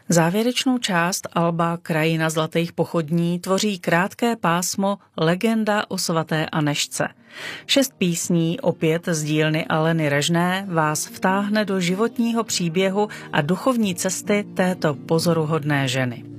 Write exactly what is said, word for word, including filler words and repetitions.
Závěrečnou část alba Krajina zlatých pochodní tvoří krátké pásmo Legenda o svaté Anežce. Šest písní, opět z dílny Aleny Režné, vás vtáhne do životního příběhu a duchovní cesty této pozoruhodné ženy.